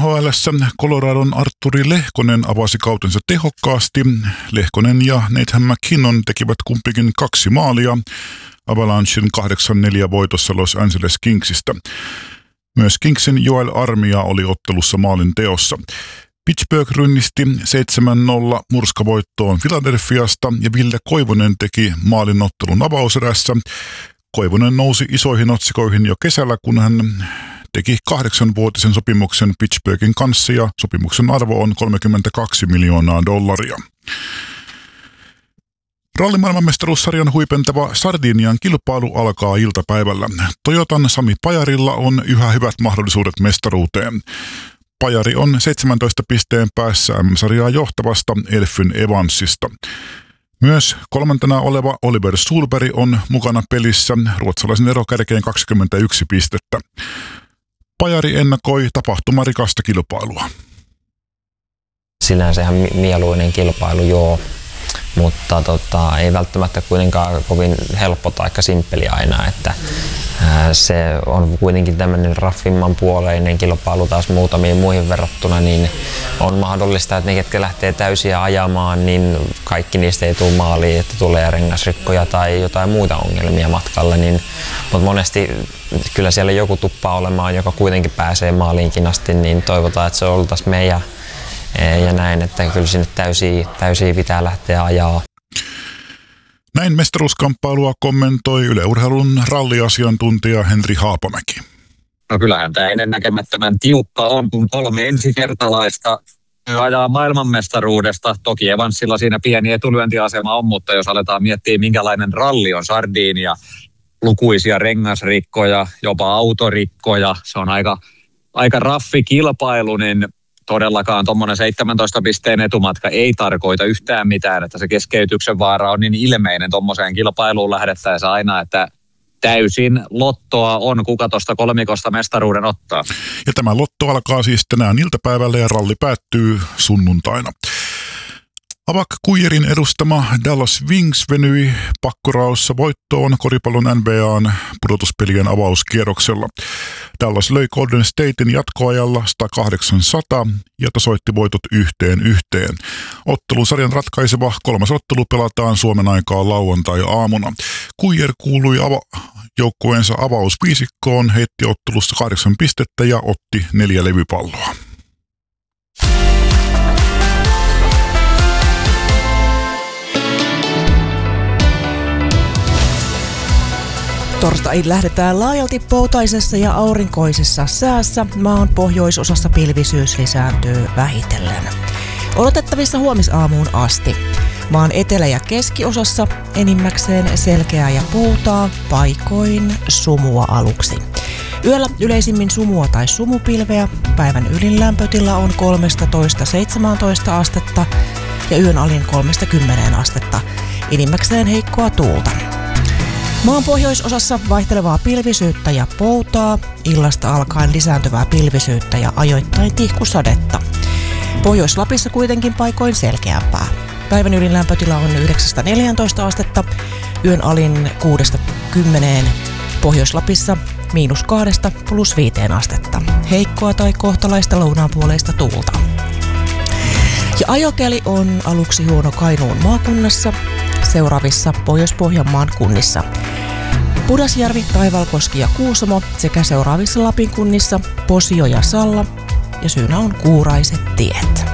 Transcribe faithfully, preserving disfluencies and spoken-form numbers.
H L:ssä Coloradon Artturi Lehkonen avasi kautensa tehokkaasti. Lehkonen ja Nathan McKinnon tekivät kumpikin kaksi maalia Avalanchen kahdeksan neljä voitossa Los Angeles Kingsistä. Myös Kingsin Joel Armia oli ottelussa maalin teossa. Pittsburgh rynnisti seitsemän nolla murskavoittoon Philadelphiasta ja Ville Koivunen teki maalin ottelun avauserässä. Koivunen nousi isoihin otsikoihin jo kesällä, kun hän teki kahdeksanvuotisen sopimuksen Pittsburghin kanssa ja sopimuksen arvo on kolmekymmentäkaksi miljoonaa dollaria. Rallimaailmanmestaruussarjan huipentava Sardinian kilpailu alkaa iltapäivällä. Toyotan Sami Pajarilla on yhä hyvät mahdollisuudet mestaruuteen. Pajari on seitsemäntoista pisteen päässä M M-sarjaa johtavasta Elfyn Evansista. Myös kolmantena oleva Oliver Sulberg on mukana pelissä, ruotsalaisen ero kärkeen kaksikymmentäyksi pistettä. Pajari ennakoi tapahtumarikasta kilpailua. Sinänsä ihan mieluinen kilpailu, joo, mutta tota, ei välttämättä kuitenkaan kovin helppo tai simppeli aina, että ää, se on kuitenkin tämmöinen raffimman puoleinen kilpailu taas muutamiin muihin verrattuna, niin on mahdollista, että ne, ketkä lähtee täysiä ajamaan, niin kaikki niistä ei tule maaliin, että tulee rengasrikkoja tai jotain muita ongelmia matkalla, niin, mutta monesti kyllä siellä joku tuppaa olemaan, joka kuitenkin pääsee maaliinkin asti, niin toivotaan, että se oltaisiin meidän ja näin, että kyllä sinne täysiä, täysiä pitää lähteä ajaa. Näin mestaruuskamppailua kommentoi Yle Urheilun ralliasiantuntija Henri Haapamäki. No kyllähän tämä ennennäkemättömän tiukka on, kun kolme ensikertalaista ajaa maailmanmestaruudesta. Toki Evansilla siinä pieni etulyöntiasema on, mutta jos aletaan miettiä, minkälainen ralli on Sardinia, lukuisia rengasrikkoja, jopa autorikkoja, se on aika, aika raffi kilpailu, niin todellakaan tuommoinen seitsemäntoista pisteen etumatka ei tarkoita yhtään mitään, että se keskeytyksen vaara on niin ilmeinen tuommoiseen kilpailuun lähdettäessä aina, että täysin lottoa on, kuka tuosta kolmikosta mestaruuden ottaa. Ja tämä lotto alkaa siis tänään iltapäivällä ja ralli päättyy sunnuntaina. Avak Kuijerin edustama Dallas Wings venyi pakkoraossa voittoon koripallon N B A:n pudotuspelien avauskierroksella. Dallas löi Golden Statein jatkoajalla sata kahdeksan sata ja tasoitti voitot yhteen yhteen. Ottelusarjan ratkaiseva kolmas ottelu pelataan Suomen aikaa lauantai-aamuna. Kuijer kuului ava- joukkueensa avausviisikkoon, heitti ottelussa kahdeksan pistettä ja otti neljä levypalloa. Torstain lähdetään laajalti poutaisessa ja aurinkoisessa säässä. Maan pohjoisosassa pilvisyys lisääntyy vähitellen. Odotettavissa huomisaamuun asti. Maan etelä- ja keskiosassa enimmäkseen selkeää ja poutaa, paikoin sumua aluksi. Yöllä yleisimmin sumua tai sumupilveä. Päivän ylin lämpötila on kolmetoista seitsemäntoista astetta ja yön alin kolmesta kymmeneen astetta. Enimmäkseen heikkoa tuulta. Maan pohjoisosassa vaihtelevaa pilvisyyttä ja poutaa, illasta alkaen lisääntyvää pilvisyyttä ja ajoittain tihkusadetta. Pohjois-Lapissa kuitenkin paikoin selkeämpää. Päivän ylin lämpötila on yhdeksästä neljääntoista astetta, yön alin kuudesta kymmeneen, Pohjois-Lapissa miinus kahdesta plus viiteen astetta. Heikkoa tai kohtalaista lounaanpuoleista tuulta. Ja ajokeli on aluksi huono Kainuun maakunnassa, seuraavissa Pohjois-Pohjanmaan kunnissa. Pudasjärvi, Taivalkoski ja Kuusamo sekä seuraavissa Lapin kunnissa Posio ja Salla ja syynä on kuuraiset tiet.